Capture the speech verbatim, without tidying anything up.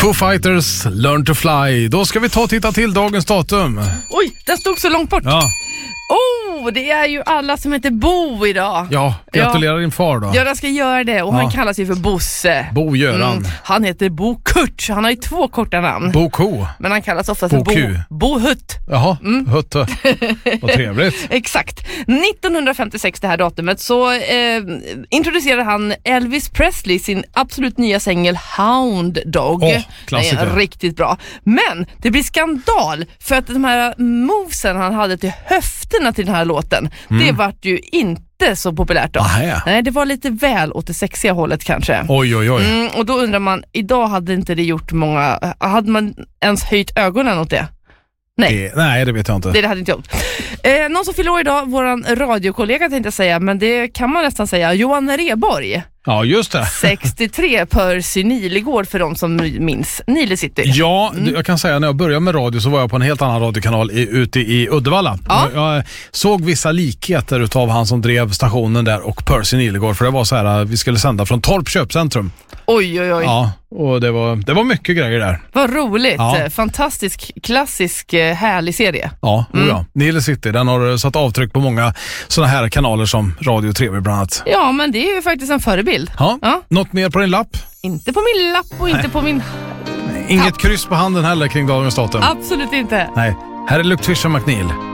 Foo Fighters, Learn to Fly. Då ska vi ta och titta till dagens datum. Oj, den stod så långt bort. Ja. Oh, det är ju alla som heter Bo idag. Ja, gratulerar ja. din far då. Ja, jag ska göra det. Och ja. han kallas ju för Bosse. Bo Göran. Mm, han heter Bo Kurt. Han har ju två korta namn. Bo Ko. Men han kallas ofta för Bo, Bo, Bo Hutt. Jaha, mm. Hutt. Vad trevligt. Exakt. nittonhundrafemtiosex, det här datumet, så eh, introducerade han Elvis Presley sin absolut nya singel Hound Dog. Oh, klassiker. Nej, riktigt bra. Men det blir skandal för att de här movesen han hade till höfterna till den här låten, mm. det vart ju inte så populärt då. Aha. Nej, det var lite väl åt det sexiga hållet kanske. Oj, oj, oj. Mm, och då undrar man, idag hade inte det gjort många, hade man ens höjt ögonen åt det? Nej. Det, nej, det vet jag inte. Det, det hade inte gjort. Eh, någon som fyller år idag, våran radiokollega tänkte jag säga, men det kan man nästan säga, Johan Rheborg. Ja, just det. sextiotre Percy Nilegård för de som minns. Nile City. Ja, mm. jag kan säga när jag började med radio så var jag på en helt annan radiokanal i, ute i Uddevalla. Ja. Jag, jag såg vissa likheter utav han som drev stationen där och Percy Nilegård, för det var så här, vi skulle sända från Torp köpcentrum. Oj, oj, oj. Ja, och det var, det var mycket grejer där. Vad roligt. Ja. Fantastisk, klassisk, härlig serie. Ja, mm. ja. Nile City, den har satt avtryck på många sådana här kanaler som Radio tre bland annat. Ja, men det är ju faktiskt en förebild. Ja. Ja. Något mer på din lapp? Inte på min lapp och Nej. inte på min... Inget kryss på handen heller kring dagens datum? Absolut inte. Nej. Här är Luke Fisher McNeil.